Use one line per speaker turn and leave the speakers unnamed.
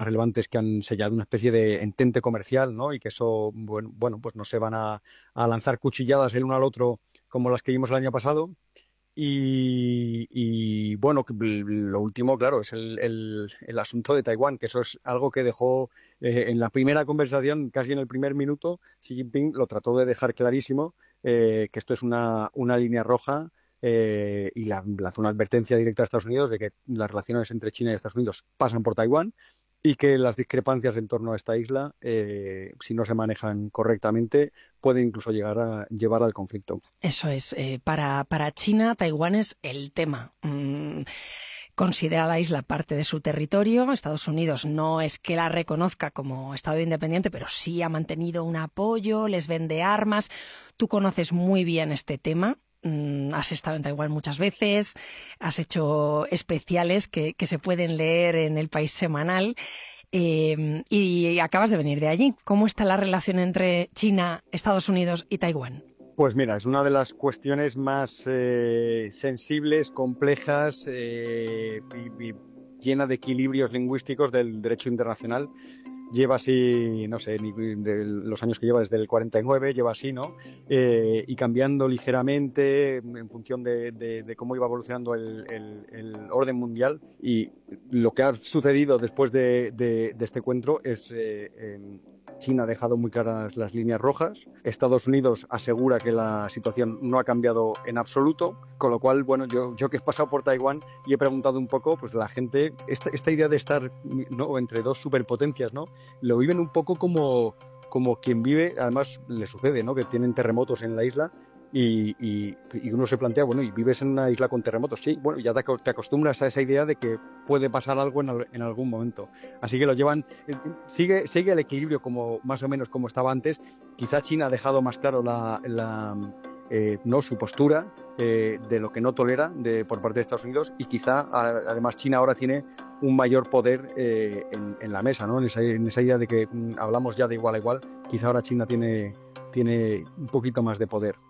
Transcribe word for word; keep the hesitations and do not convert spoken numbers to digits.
relevantes que han sellado una especie de entente comercial, ¿no? Y que eso, bueno, bueno pues no se van a, a lanzar cuchilladas el uno al otro como las que vimos el año pasado. Y, y, bueno, lo último, claro, es el, el, el asunto de Taiwán, que eso es algo que dejó eh, en la primera conversación, casi en el primer minuto, Xi Jinping lo trató de dejar clarísimo, eh, que esto es una, una línea roja, eh, y la, lanzó una advertencia directa a Estados Unidos de que las relaciones entre China y Estados Unidos pasan por Taiwán y que las discrepancias en torno a esta isla, eh, si no se manejan correctamente, pueden incluso llegar a llevar al conflicto.
Eso es. Eh, para, para China, Taiwán es el tema. Mm, considera la isla parte de su territorio. Estados Unidos no es que la reconozca como Estado independiente, pero sí ha mantenido un apoyo, les vende armas. Tú conoces muy bien este tema. Has estado en Taiwán muchas veces, has hecho especiales que, que se pueden leer en El País Semanal, eh, y acabas de venir de allí. ¿Cómo está la relación entre China, Estados Unidos y Taiwán?
Pues mira, es una de las cuestiones más eh, sensibles, complejas, eh, y, y llena de equilibrios lingüísticos del derecho internacional. Lleva así, no sé, ni de los años que lleva, desde el cuarenta y nueve, lleva así, ¿no? Eh, y cambiando ligeramente en función de, de, de cómo iba evolucionando el, el, el orden mundial. Y lo que ha sucedido después de, de, de este encuentro es... Eh, eh, China ha dejado muy claras las líneas rojas. Estados Unidos asegura que la situación no ha cambiado en absoluto, con lo cual, bueno, yo, yo que he pasado por Taiwán y he preguntado un poco, pues la gente, esta, esta idea de estar, ¿no?, entre dos superpotencias, ¿no?, lo viven un poco como, como quien vive, además le sucede, ¿no?, que tienen terremotos en la isla. Y, y, y uno se plantea, bueno, ¿y vives en una isla con terremotos? Sí, bueno, ya te, te acostumbras a esa idea de que puede pasar algo en, en algún momento. Así que lo llevan, sigue, sigue el equilibrio como más o menos como estaba antes. Quizá China ha dejado más claro la, la, eh, no, su postura eh, de lo que no tolera de, por parte de Estados Unidos, y quizá además China ahora tiene un mayor poder eh, en, en la mesa, ¿no? En esa, en esa idea de que mm, hablamos ya de igual a igual, quizá ahora China tiene, tiene un poquito más de poder.